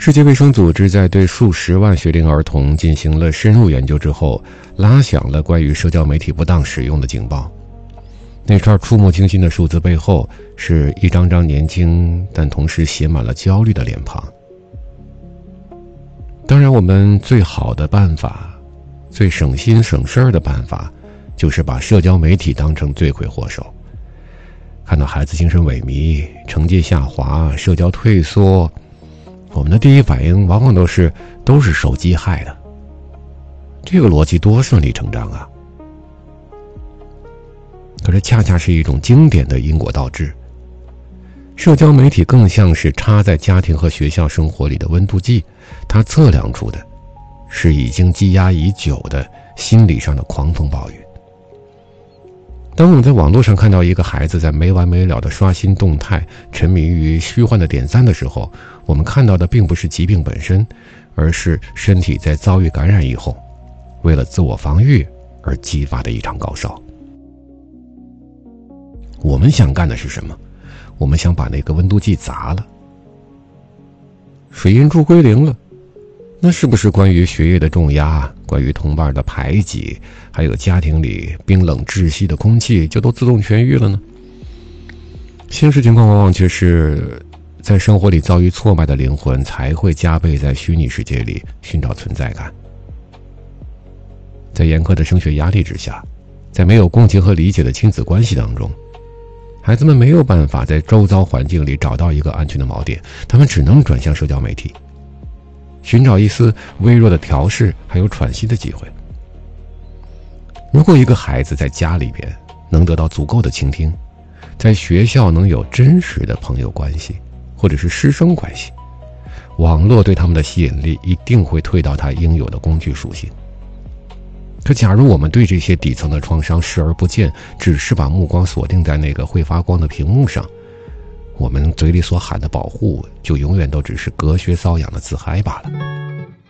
世界卫生组织在对数十万学龄儿童进行了深入研究之后，拉响了关于社交媒体不当使用的警报。那串触目惊心的数字背后，是一张张年轻但同时写满了焦虑的脸庞。当然，我们最好的办法，最省心省事儿的办法，就是把社交媒体当成罪魁祸首。看到孩子精神萎靡、成绩下滑、社交退缩，我们的第一反应往往都是手机害的。这个逻辑多顺理成章啊！可是恰恰是一种经典的因果倒置。社交媒体更像是插在家庭和学校生活里的温度计，它测量出的是已经积压已久的心理上的狂风暴雨。当我们在网络上看到一个孩子在没完没了的刷新动态，沉迷于虚幻的点赞的时候，我们看到的并不是疾病本身，而是身体在遭遇感染以后，为了自我防御而激发的一场高烧。我们想干的是什么？我们想把那个温度计砸了，水银柱归零了，那是不是关于学业的重压，关于同伴的排挤，还有家庭里冰冷窒息的空气就都自动痊愈了呢？现实情况往往却是，在生活里遭遇挫败的灵魂才会加倍在虚拟世界里寻找存在感。在严苛的升学压力之下，在没有共情和理解的亲子关系当中，孩子们没有办法在周遭环境里找到一个安全的锚点，他们只能转向社交媒体，寻找一丝微弱的调试还有喘息的机会。如果一个孩子在家里边能得到足够的倾听，在学校能有真实的朋友关系或者是师生关系，网络对他们的吸引力一定会退到它应有的工具属性。可假如我们对这些底层的创伤视而不见，只是把目光锁定在那个会发光的屏幕上，我们嘴里所喊的保护就永远都只是隔靴搔痒的自嗨罢了。